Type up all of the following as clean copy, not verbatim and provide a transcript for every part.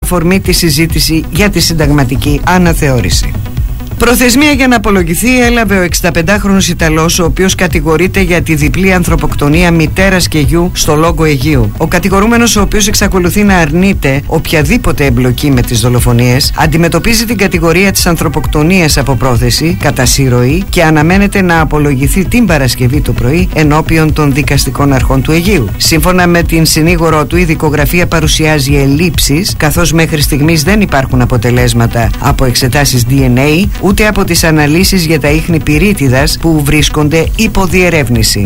αφορμή τη συζήτηση για τη συνταγματική αναθεώρηση. Προθεσμία για να απολογηθεί έλαβε ο 65χρονος Ιταλός, ο οποίος κατηγορείται για τη διπλή ανθρωποκτονία μητέρας και γιου στο Λόγο Αιγείου. Ο κατηγορούμενος, ο οποίος εξακολουθεί να αρνείται οποιαδήποτε εμπλοκή με τις δολοφονίες, αντιμετωπίζει την κατηγορία της ανθρωποκτονίας από πρόθεση κατά σύρωη και αναμένεται να απολογηθεί την Παρασκευή το πρωί ενώπιον των δικαστικών αρχών του Αιγείου. Σύμφωνα με την συνήγορό του, η δικογραφία παρουσιάζει ελλείψεις, καθώς μέχρι στιγμής δεν υπάρχουν αποτελέσματα από εξετάσεις DNA, ούτε από τις αναλύσεις για τα ίχνη πυρίτιδας που βρίσκονται υπό διερεύνηση.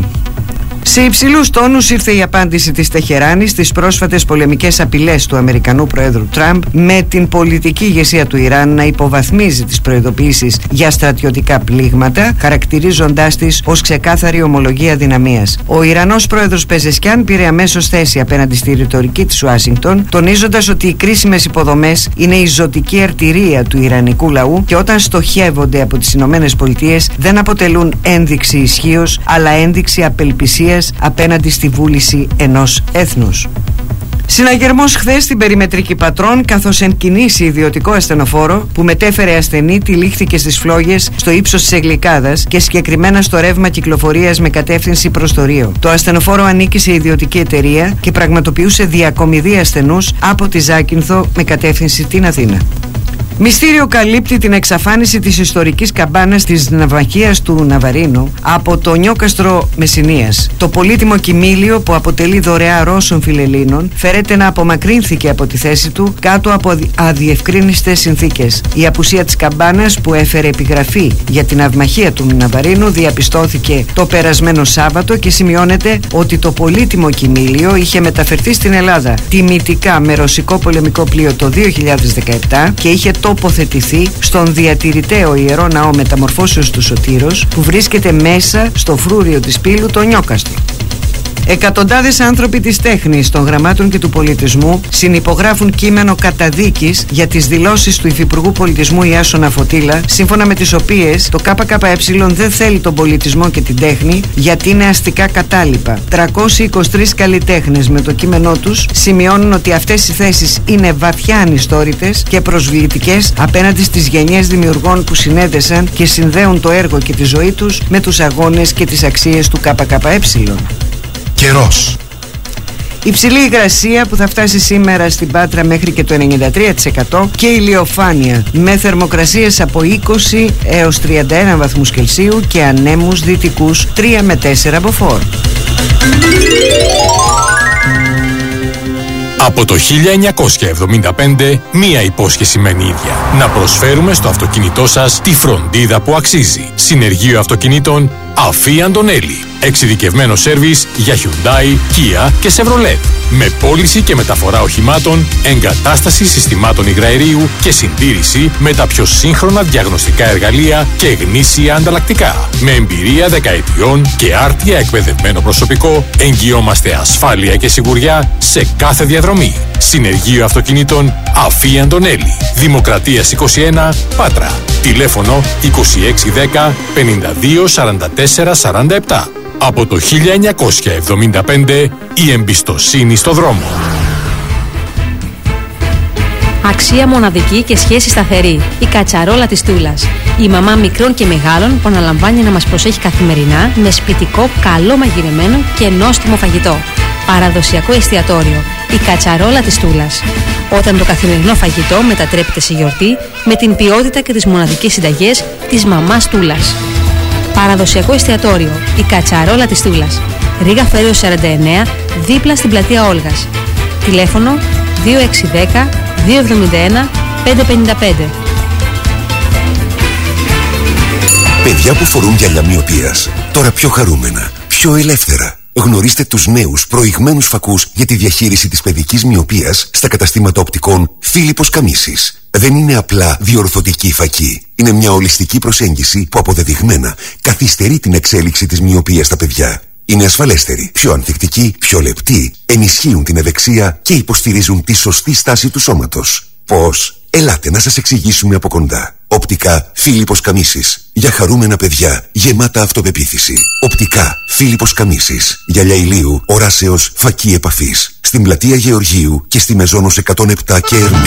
Σε υψηλούς τόνους ήρθε η απάντηση της Τεχεράνης στις πρόσφατες πολεμικές απειλές του Αμερικανού Προέδρου Τραμπ, με την πολιτική ηγεσία του Ιράν να υποβαθμίζει τις προειδοποιήσεις για στρατιωτικά πλήγματα, χαρακτηρίζοντάς τις ως ξεκάθαρη ομολογία δυναμίας. Ο Ιρανός Πρόεδρος Πεζεσκιάν πήρε αμέσως θέση απέναντι στη ρητορική της Ουάσιγκτον, τονίζοντας ότι οι κρίσιμες υποδομές είναι η ζωτική αρτηρία του ιρανικού λαού και όταν στοχεύονται από τις Ηνωμένες Πολιτείες δεν αποτελούν ένδειξη ισχύος, αλλά ένδειξη απελπισίας απέναντι στη βούληση ενός έθνους. Συναγερμός χθες στην περιμετρική Πατρών, καθώς εν κινήσει ιδιωτικό ασθενοφόρο που μετέφερε ασθενή τυλίχθηκε στις φλόγες στο ύψος της Εγλικάδας και συγκεκριμένα στο ρεύμα κυκλοφορίας με κατεύθυνση προς το Ρίο. Το ασθενοφόρο ανήκει σε ιδιωτική εταιρεία και πραγματοποιούσε διακομιδή ασθενούς από τη Ζάκυνθο με κατεύθυνση την Αθήνα. Μυστήριο καλύπτει την εξαφάνιση της ιστορικής καμπάνας της ναυαγίας του Ναβαρίνου από το Νιόκαστρο Μεσσηνίας. Το πολύτιμο κοιμήλιο, που αποτελεί δωρεά Ρώσων φιλελλήνων, φέρεται να απομακρύνθηκε από τη θέση του κάτω από αδιευκρίνιστες συνθήκες. Η απουσία της καμπάνας, που έφερε επιγραφή για την ναυμαχία του Ναβαρίνου, διαπιστώθηκε το περασμένο Σάββατο και σημειώνεται ότι το πολύτιμο κοιμήλιο είχε μεταφερθεί στην Ελλάδα τιμητικά με ρωσικό πολεμικό πλοίο το 2017 και είχε τοποθετηθεί στον διατηρηταίο Ιερό Ναό Μεταμορφώσεως του Σωτήρος, που βρίσκεται μέσα στο φρούριο της Πύλου, το Νιόκαστρο. Εκατοντάδες άνθρωποι της τέχνης, των γραμμάτων και του πολιτισμού συνυπογράφουν κείμενο καταδίκης για τις δηλώσεις του Υφυπουργού Πολιτισμού Ιάσονα Φωτήλα, σύμφωνα με τις οποίες το ΚΚΕ δεν θέλει τον πολιτισμό και την τέχνη γιατί είναι αστικά κατάλοιπα. 323 καλλιτέχνες με το κείμενό τους σημειώνουν ότι αυτές οι θέσεις είναι βαθιά ανιστόρητες και προσβλητικές απέναντι στις γενιές δημιουργών που συνέδεσαν και συνδέουν το έργο και τη ζωή τους με τους αγώνες και τις αξίες του ΚΚΕ. Καιρός. Υψηλή υγρασία που θα φτάσει σήμερα στην Πάτρα μέχρι και το 93% και ηλιοφάνεια με θερμοκρασίες από 20 έως 31 βαθμούς Κελσίου και ανέμους δυτικούς 3 με 4 μποφόρ. Από το 1975 μία υπόσχεση μένει ίδια. Να προσφέρουμε στο αυτοκίνητό σας τη φροντίδα που αξίζει. Συνεργείο αυτοκινήτων Αφή Αντωνέλη. Εξειδικευμένο σέρβις για Hyundai, Kia και Chevrolet. Με πώληση και μεταφορά οχημάτων, εγκατάσταση συστημάτων υγραερίου και συντήρηση με τα πιο σύγχρονα διαγνωστικά εργαλεία και γνήσια ανταλλακτικά. Με εμπειρία δεκαετιών και άρτια εκπαιδευμένο προσωπικό, εγγυόμαστε ασφάλεια και σιγουριά σε κάθε διαδρομή. Συνεργείο αυτοκινήτων Αφή Αντωνέλη. Δημοκρατίας 21, Πάτρα. Τηλέφωνο 2610 52 44 47. Από το 1975 η εμπιστοσύνη στο δρόμο. Αξία μοναδική και σχέση σταθερή. Η κατσαρόλα της Τούλας. Η μαμά μικρών και μεγάλων που αναλαμβάνει να μας προσέχει καθημερινά με σπιτικό, καλό μαγειρεμένο και νόστιμο φαγητό. Παραδοσιακό εστιατόριο. Η κατσαρόλα της Τούλας. Όταν το καθημερινό φαγητό μετατρέπεται σε γιορτή με την ποιότητα και τις μοναδικές συνταγές της μαμάς Τούλας. Παραδοσιακό εστιατόριο. Η κατσαρόλα της Τούλας. Ρήγα Φέρεως 49, δίπλα στην πλατεία Όλγας. Τηλέφωνο 2610 271 555. Παιδιά που φορούν γυαλιά μυοπίας, τώρα πιο χαρούμενα, πιο ελεύθερα. Γνωρίστε τους νέους προηγμένους φακούς για τη διαχείριση της παιδικής μυοπίας στα καταστήματα οπτικών Φίλιππος Καμίσης. Δεν είναι απλά διορθωτική φακή. Είναι μια ολιστική προσέγγιση που αποδεδειγμένα καθυστερεί την εξέλιξη της μυοπίας στα παιδιά. Είναι ασφαλέστεροι, πιο ανθεκτικοί, πιο λεπτοί, ενισχύουν την ευεξία και υποστηρίζουν τη σωστή στάση του σώματος. Πώς? Ελάτε να σας εξηγήσουμε από κοντά. Οπτικά Φίλιππος Καμίσης. Για χαρούμενα παιδιά, γεμάτα αυτοπεποίθηση. Οπτικά Φίλιππος Καμίσης. Γυαλιά ηλίου, οράσεως, φακή επαφής. Στην πλατεία Γεωργίου και στη Μεζόνος 107 και Ερμού.